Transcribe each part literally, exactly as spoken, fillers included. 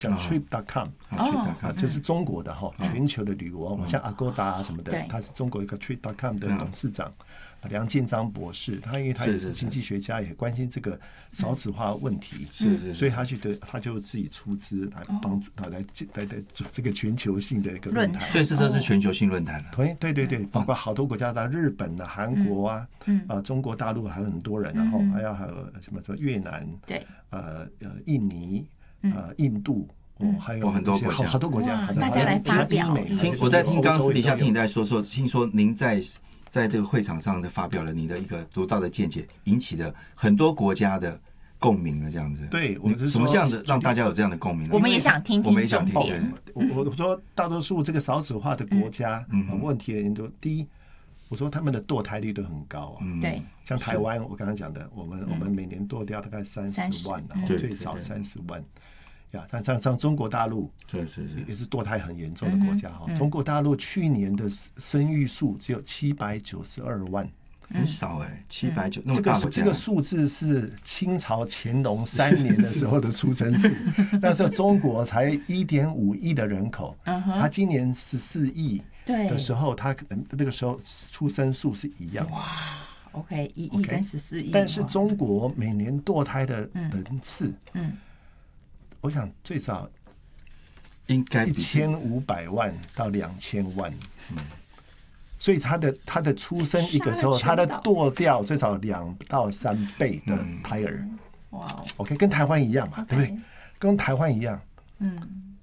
像 trip dot com 啊，就是中国的哈，全球的旅游网，像 Agoda 啊什么的，他是中国一个 trip dot com 的董事长梁建章博士，他因为他也是经济学家，也关心这个少子化问题， 是是， 所以他觉得他就自己出资来帮助他来来来做这个全球性的一个论坛， 所以是这是全球性论坛了。 对对对对，包括好多国家的日本啊、韩国啊、啊中国大陆还有很多人，然后还有还有什么什么越南， 对， 呃呃印尼。呃，印度哦，还有很多国家， 好多国家， 大家来发表。 听我在听刚刚私底下听你在说说，听说您在在这个会场上的发表了你的一个独到的见解，引起了很多国家的共鸣了，这样子。 对，我什么样的让大家有这样的共鸣？ 我们也想听听， 我们也想听。 我我说大多数这个少子化的国家，问题很多。第一，我说他们的堕胎率都很高啊。 对， 像台湾，我刚刚讲的，我们我们每年堕掉大概三十万，然后最少三十万。呀，但像像中国大陆， 是是是， 也是堕胎很严重的国家哈。中国大陆去年的生育数只有七百九十二万， 很少哎，七百九那么大国家。 这个数字是清朝乾隆三年的时候的出生数，那时候中国才一点五亿的人口，他今年十四亿的时候，他可能那个时候出生数是一样。 哇 ，OK， 一亿跟十四亿， 但是中国每年堕胎的人次，嗯。我想最少应该一千五百万到两千万，嗯，所以他的他的出生一个时候，他的堕掉最少两到三倍的胎儿，哇、嗯、，OK， 跟台湾一样嘛， okay. 对不对？跟台湾一样，嗯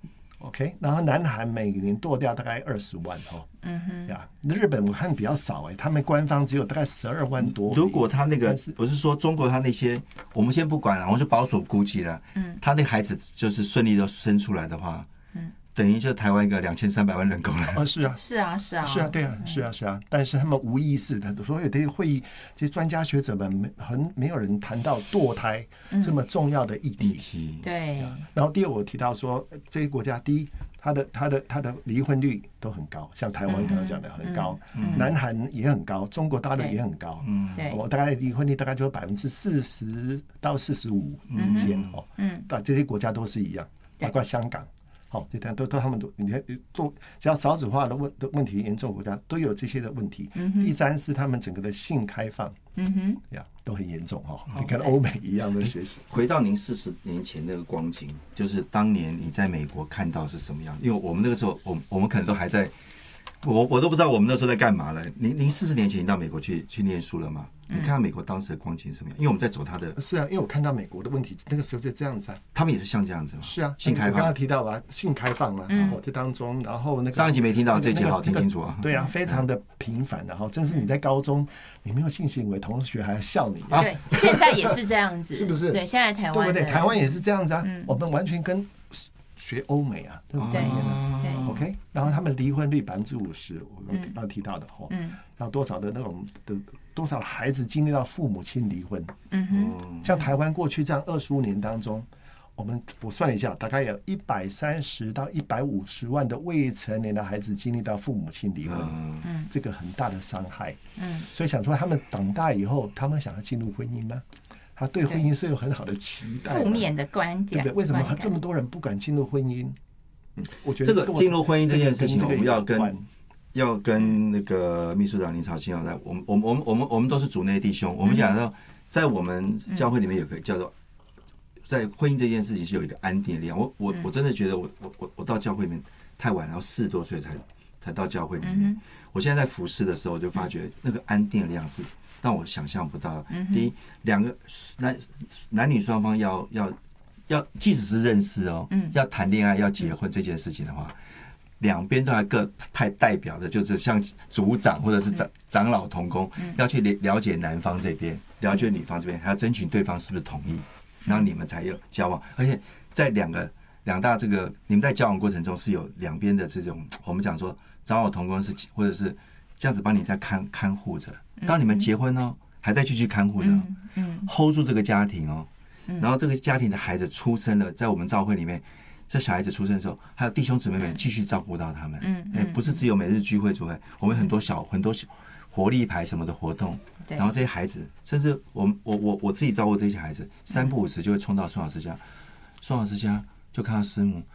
，OK， 然后南韩每年堕掉大概二十万哈，嗯哼，呀，日本我看比较少哎、欸，他们官方只有大概十二万多。 如果他那个不是说中国他那些，我们先不管了，我就保守估计了，嗯，他那个孩子就是顺利的生出来的话，嗯。等于就台湾一个两千三百万人口了啊！是啊， 是啊，是啊， 是啊，对啊，是啊，是啊。但是他们无意识的，所有的会议，这些专家学者们，很没有人谈到堕胎这么重要的议题。 嗯、对。 然后第二，我提到说，这些国家，第一，它的它的它的离婚率都很高，像台湾刚刚讲的很高，嗯嗯、南韩也很高，中国大陆也很高。嗯，对。我大概离婚率大概就百分之四十到四十五之间哦。嗯。但这些国家都是一样，包括香港。好，这都都他们都，你看都只要少子化的问的问题严重，国家都有这些的问题。嗯、第三是他们整个的性开放，嗯哼，呀都很严重哈。你跟欧美一样的学习。 回到您四十年前那个光景，就是当年你在美国看到是什么样？因为我们那个时候，我我们可能都还在，我我都不知道我们那时候在干嘛了。您您四十年前你到美国去去念书了吗？你看到美国当时的光景是什么样？因为我们在走他的， 是啊，因为我看到美国的问题，那个时候就这样子啊。 他们也是像这样子吗？ 是啊， 性开放。 我刚刚提到吧，性开放嘛，然后这当中，然后那个上一集没听到，这一集好听清楚啊。 对啊，非常的频繁的哈，真是你在高中你没有性行为，同学还要笑你。 对，现在也是这样子， 是不是？ 对，现在台湾对不对？台湾也是这样子啊，我们完全跟学欧美啊，这种概念呢 ，OK， 然后他们离婚率百分之五十，我刚刚提到的哈，嗯，然后多少的那种的多少孩子经历到父母亲离婚，嗯哼，像台湾过去这样二十五年当中，我们我算了一下，大概有一百三十到一百五十万的未成年的孩子经历到父母亲离婚，嗯，这个很大的伤害，嗯，所以想说他们长大以后，他们想要进入婚姻吗？他对婚姻是有很好的期待， 负面的观点， 对不对？为什么这么多人不敢进入婚姻？ 嗯，我觉得这个进入婚姻这件事情，我们要跟要跟那个秘书长林朝清要在，我们我们我们我们我们都是主内弟兄，我们讲到在我们教会里面有个叫做在婚姻这件事情是有一个安定的力量。我我我真的觉得我我我我到教会里面太晚，然后四十多岁才才到教会里面。我现在在服侍的时候就发觉那个安定的力量是让我想象不到。第一，两个男男女双方要要要，即使是认识哦，要谈恋爱要结婚这件事情的话，两边都要各派代表的，就是像组长或者是长长老同工，要去了解男方这边，了解女方这边，还要争取对方是不是同意，然后你们才有交往。而且在两个两大这个你们在交往过程中是有两边的这种，我们讲说长老同工是或者是这样子帮你在看看护着。当你们结婚哦，还在继续看护着，嗯 ，hold 住这个家庭哦。然后这个家庭的孩子出生了，在我们教会里面，这小孩子出生的时候，还有弟兄姊妹们继续照顾到他们。嗯，哎，不是只有每日聚会主会，我们很多小很多活力牌什么的活动。然后这些孩子，甚至我我我我自己照顾这些孩子，三不五时就会冲到宋老师家，宋老师家就看到师母